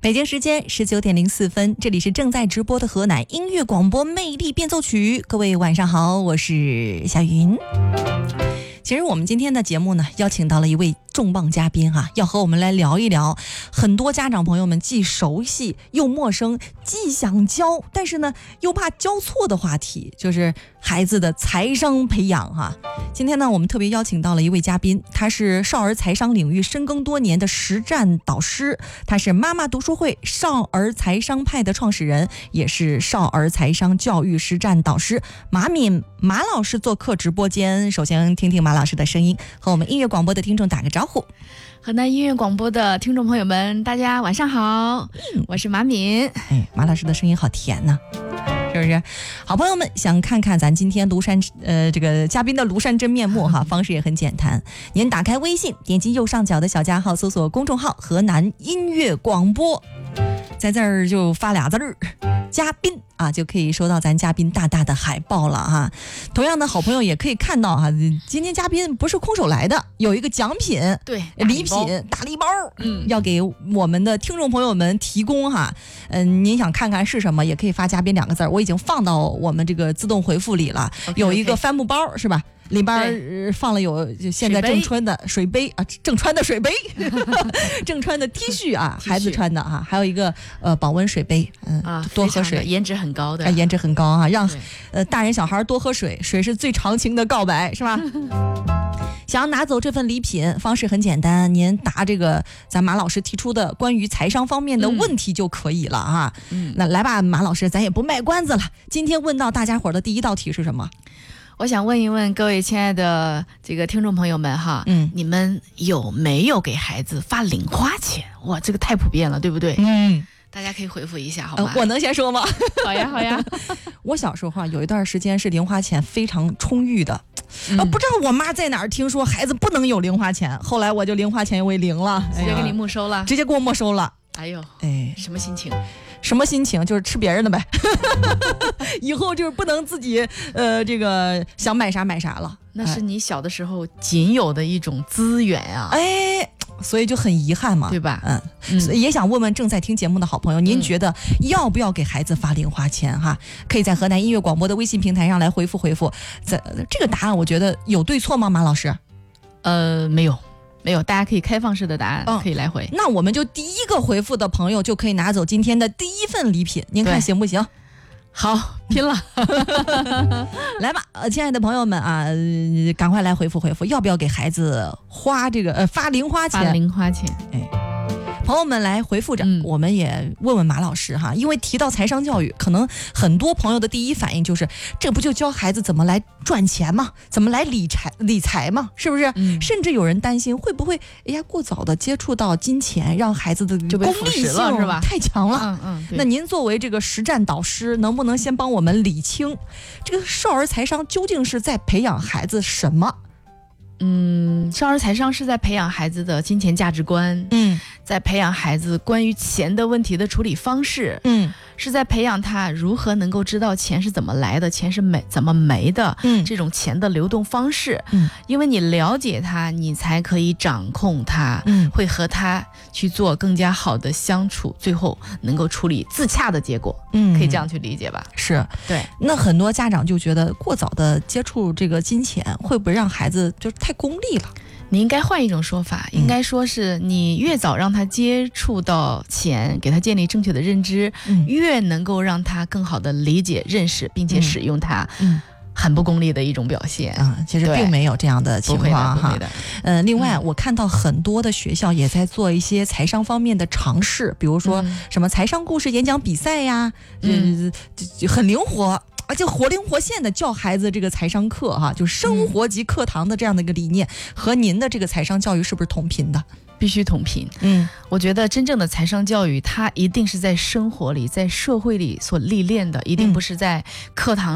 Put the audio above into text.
北京时间19:04，这里是正在直播的河南音乐广播魅力变奏曲。各位晚上好，我是夏云。其实我们今天的节目呢，邀请到了一位重磅嘉宾哈，要和我们来聊一聊很多家长朋友们既熟悉又陌生，既想教但是呢又怕教错的话题，就是孩子的财商培养哈。今天呢，我们特别邀请到了一位嘉宾，他是少儿财商领域深耕多年的实战导师，他是妈妈读书会少儿财商派的创始人，也是少儿财商教育实战导师马敏马老师做客直播间。首先听听马老师的声音，和我们音乐广播的听众打个招呼。 河南音乐广播的听众朋友们，大家晚上好，我是马敏。 马老师的声音好甜呢，是不是？好朋友们想看看咱今天这个嘉宾的庐山真面目哈，方式也很简单，您打开微信，点击右上角的小加号，搜索公众号河南音乐广播，在这儿就发俩字儿嘉宾啊，就可以收到咱嘉宾大大的海报了哈。同样的好朋友也可以看到哈，今天嘉宾不是空手来的，有一个奖品， 对， 礼品大礼包，要给我们的听众朋友们提供哈。您想看看是什么，也可以发嘉宾两个字，我已经放到我们这个自动回复里了。有一个帆布包是吧？里边放了有现在正穿的水杯啊，正穿的水杯，正穿的 T 恤啊，孩子穿的啊，还有一个保温水杯，多喝水， 颜值很高的， 颜值很高啊，让大人小孩多喝水，水是最长情的告白，是吧？想要拿走这份礼品，方式很简单，您答这个咱马老师提出的关于财商方面的问题就可以了啊。那来吧，马老师，咱也不卖关子了，今天问到大家伙的第一道题是什么？ 我想问一问各位亲爱的这个听众朋友们哈，你们有没有给孩子发零花钱？哇，这个太普遍了，对不对？大家可以回复一下好吗？ 我能先说吗？ 好呀好呀。 我小时候有一段时间是零花钱非常充裕的，不知道我妈在哪儿听说孩子不能有零花钱，后来我就零花钱为零了， 直接给你没收了， 直接给我没收了。 哎呦，什么心情？ 什么心情？就是吃别人的呗。以后就是不能自己这个想买啥买啥了。 那是你小的时候仅有的一种资源啊。 所以就很遗憾嘛， 对吧？ 所以也想问问正在听节目的好朋友，您觉得要不要给孩子发零花钱哈？可以在河南音乐广播的微信平台上来回复。这个答案我觉得有对错吗？马老师？ 没有，大家可以开放式的答案，可以来回。 那我们就第一个回复的朋友就可以拿走今天的第一份礼品，您看行不行？ 好，拼了。 来吧，亲爱的朋友们啊，赶快来回复，要不要给孩子花这个发零花钱？ 发零花钱， 朋友们来回复着，我们也问问马老师哈，因为提到财商教育，可能很多朋友的第一反应就是，这不就教孩子怎么来赚钱吗？怎么来理财吗？是不是？甚至有人担心会不会，过早的接触到金钱，让孩子的功利性是吧？ 太强了。那您作为这个实战导师，能不能先帮我们理清，这个少儿财商究竟是在培养孩子什么？ 少儿财商是在培养孩子的金钱价值观，在培养孩子关于钱的问题的处理方式，是在培养他如何能够知道钱是怎么来的，钱是怎么没的，这种钱的流动方式，因为你了解他，你才可以掌控他，会和他去做更加好的相处，最后能够处理自洽的结果，可以这样去理解吧？ 是， 对。 那很多家长就觉得过早的接触这个金钱，会不会让孩子就太功利了？ 你应该换一种说法，应该说是你越早让他接触到钱，给他建立正确的认知，越能够让他更好的理解、认识并且使用它，很不功利的一种表现。 其实并没有这样的情况哈。另外我看到很多的学校也在做一些财商方面的尝试，比如说什么财商故事演讲比赛呀，很灵活。而且活灵活现的教孩子这个财商课哈，就生活级课堂的这样的一个理念，和您的这个财商教育是不是同频的？ 必须同频。我觉得真正的财商教育，它一定是在生活里、在社会里所历练的，一定不是在课堂